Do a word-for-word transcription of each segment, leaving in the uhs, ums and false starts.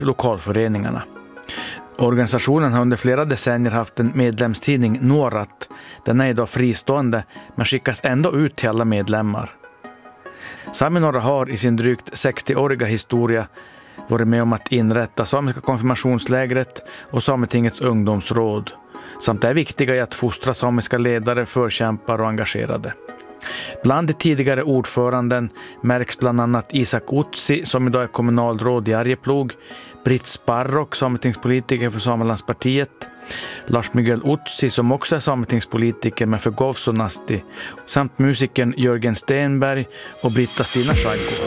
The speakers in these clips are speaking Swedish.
lokalföreningarna. Organisationen har under flera decennier haft en medlemstidning, Nuorat. Den är idag fristående men skickas ändå ut till alla medlemmar. Sami Norra har i sin drygt sextioåriga historia varit med om att inrätta samiska konfirmationslägret och Sametingets ungdomsråd, samt är viktiga i att fostra samiska ledare, förkämpar och engagerade. Bland de tidigare ordföranden märks bland annat Isak Utsi, som idag är kommunalråd i Arjeplog, Britt Sparrock, sametingspolitiker för Samelandspartiet, Lars Miguel Utsi, som också är sametingspolitiker men för Govsonasti, samt musikern Jörgen Stenberg och Britta Stina Schaggo.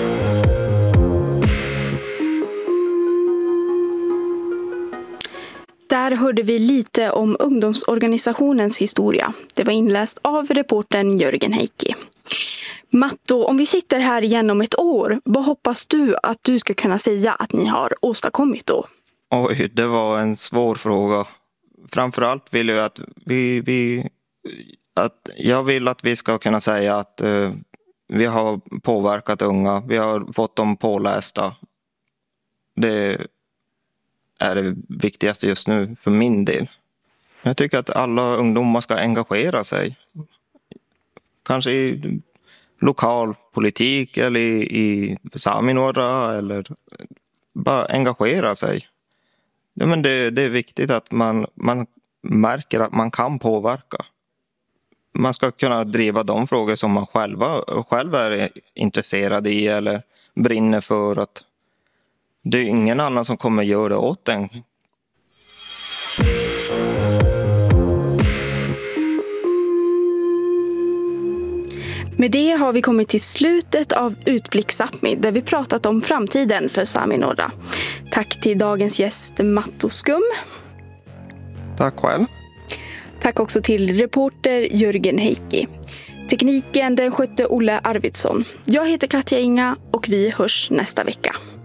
Där hörde vi lite om ungdomsorganisationens historia. Det var inläst av reportern Jörgen Heikki. Matto, om vi sitter här igen om ett år, vad hoppas du att du ska kunna säga att ni har åstadkommit då? Oj, det var en svår fråga. Framförallt vill jag att vi, vi att jag vill att vi ska kunna säga att uh, vi har påverkat unga, vi har fått dem pålästa. Det är det viktigaste just nu för min del. Jag tycker att alla ungdomar ska engagera sig. Kanske i lokal politik eller i, i Sami Norra, eller bara engagera sig. Ja, men det, det är viktigt att man, man märker att man kan påverka. Man ska kunna driva de frågor som man själva, själv är intresserad i eller brinner för. Att det är ingen annan som kommer göra det åt en. Med det har vi kommit till slutet av Utblick Sápmi, där vi pratat om framtiden för Sami Norra. Tack till dagens gäst Matto Skum. Tack själv. Tack också till reporter Jörgen Heikki. Tekniken den skötte Olle Arvidsson. Jag heter Katja Inga och vi hörs nästa vecka.